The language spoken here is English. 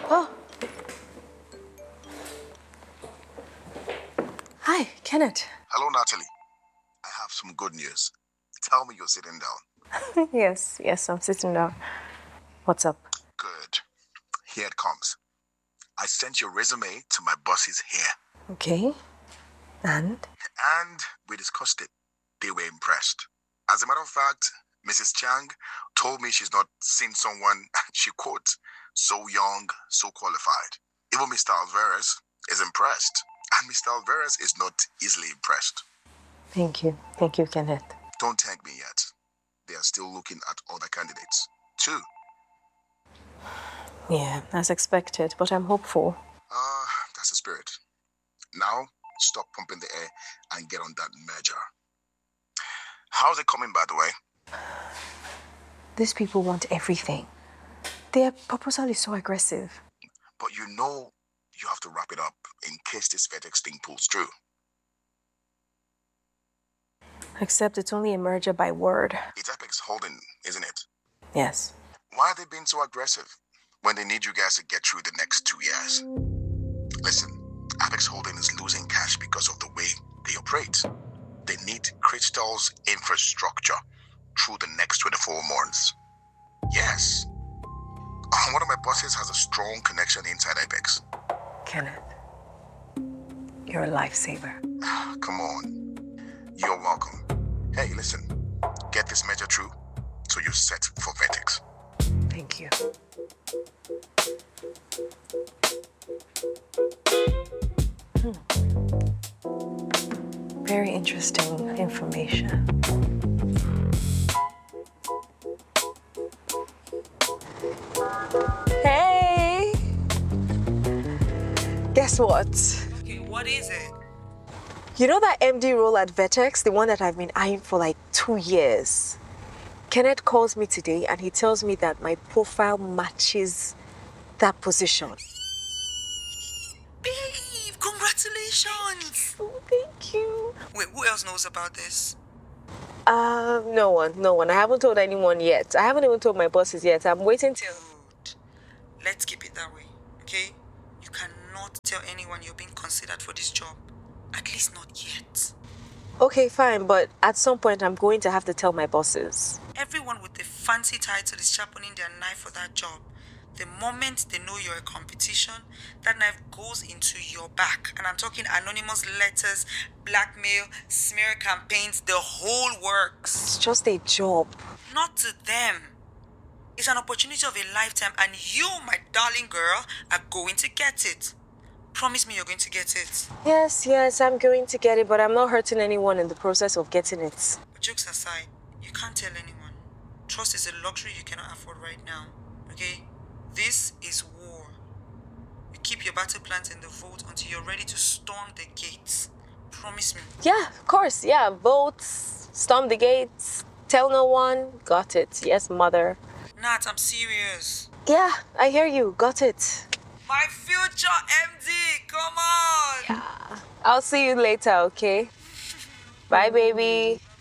Oh. Hi, Kenneth. Hello, Natalie. I have some good news. Tell me you're sitting down. Yes, I'm sitting down. What's up? Good. Here it comes. I sent your resume to my bosses here. Okay. And We discussed it. They were impressed. As a matter of fact, Mrs. Chang told me she's not seen someone, she quotes, so young, so qualified. Even Mr. Alvarez is impressed. And Mr. Alvarez is not easily impressed. Thank you. Thank you, Kenneth. Don't thank me yet. They are still looking at other candidates, too. Yeah, as expected, but I'm hopeful. That's the spirit. Now, stop pumping the air and get on that merger. How's it coming, by the way? These people want everything. Their proposal is so aggressive. But you know you have to wrap it up in case this FedEx thing pulls through. Except it's only a merger by word. It's Apex Holding, isn't it? Yes. Why are they being so aggressive when they need you guys to get through the next 2 years? Listen, Apex Holding is losing cash because of the way they operate. They need Crystal's infrastructure through the next 24 months. Yes. One of my bosses has a strong connection inside Apex. Kenneth, you're a lifesaver. Come on. You're welcome. Hey, listen. Get this measure through so you're set for FedEx. Thank you. Very interesting information. Hey! Guess what? Okay, what is it? You know that MD role at Vertex, the one that I've been eyeing for like 2 years? Kenneth calls me today and he tells me that my profile matches that position. Babe, congratulations! Oh, thank you. Wait, who else knows about this? No one. I haven't told anyone yet. I haven't even told my bosses yet. I'm waiting till... Good. Let's keep it that way, okay? You cannot tell anyone you're being considered for this job. At least not yet. Okay, fine, but at some point I'm going to have to tell my bosses. Everyone with a fancy title is sharpening their knife for that job. The moment they know you're a competition, that knife goes into your back. And I'm talking anonymous letters, blackmail, smear campaigns, the whole works. It's just a job. Not to them. It's an opportunity of a lifetime, and you, my darling girl, are going to get it. Promise me you're going to get it. Yes, I'm going to get it, but I'm not hurting anyone in the process of getting it. But jokes aside, you can't tell anyone. Trust is a luxury you cannot afford right now, okay? This is war. You keep your battle plans in the vault until you're ready to storm the gates. Promise me. Yeah, of course, yeah. Votes, storm the gates, tell no one. Got it. Yes, mother. Nat, I'm serious. Yeah, I hear you. Got it. My future MD, come on! Yeah. I'll see you later, okay? Bye, baby.